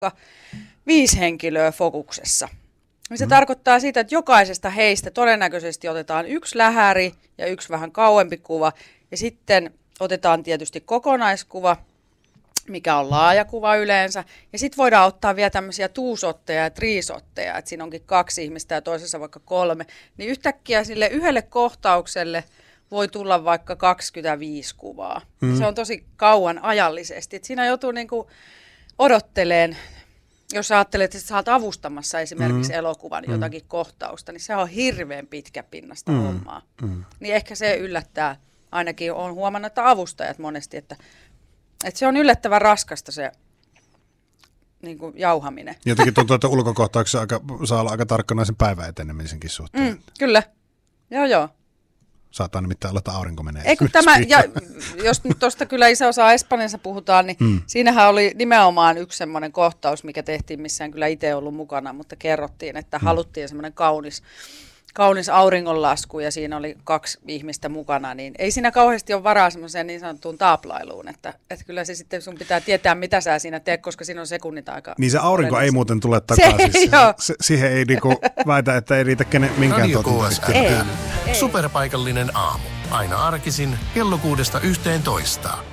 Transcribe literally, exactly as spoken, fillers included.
viisi henkilöä fokuksessa. Se mm. tarkoittaa sitä, että jokaisesta heistä todennäköisesti otetaan yksi lähäri ja yksi vähän kauempi kuva. Ja sitten otetaan tietysti kokonaiskuva, mikä on laaja kuva yleensä. Ja sitten voidaan ottaa vielä tämmöisiä tuusotteja ja triisotteja, että siinä onkin kaksi ihmistä ja toisessa vaikka kolme. Niin yhtäkkiä sille yhdelle kohtaukselle voi tulla vaikka kaksikymmentäviisi kuvaa. Mm. Se on tosi kauan ajallisesti. Et siinä joutuu niinku odotteleen. Jos ajattelet, että sä oot avustamassa esimerkiksi mm. elokuvan mm. jotakin kohtausta, niin se on hirveän pitkäpinnasta mm. hommaa. Mm. Niin ehkä se yllättää, ainakin olen huomannut, että avustajat monesti, että, että se on yllättävän raskasta se niin kuin jauhaminen. Jotenkin tuntuu, että ulkokohtauksessa aika, saa olla aika tarkkana sen päivän etenemisenkin suhteen. Mm, kyllä, joo joo. Saattaa nimittäin olla, että aurinko menee. Ei, tämä, ja, jos nyt tuosta kyllä iso osa Espanjassa puhutaan, niin mm. siinähän oli nimenomaan yksi semmoinen kohtaus, mikä tehtiin, missä en kyllä itse ollut mukana, mutta kerrottiin, että mm. haluttiin semmoinen kaunis, kaunis auringonlasku ja siinä oli kaksi ihmistä mukana, niin ei siinä kauheasti ole varaa semmoiseen niin sanottuun taaplailuun, että, että kyllä se sitten sun pitää tietää, mitä sä siinä teet, koska siinä on sekunnit aika. Niin se aurinko ei muuten tule takaisin. Se, se, siihen ei niinku väitä, että ei riitä kenen, minkään totuuteen. Ei, ei. Superpaikallinen aamu. Aina arkisin kello kuudesta yhteentoista.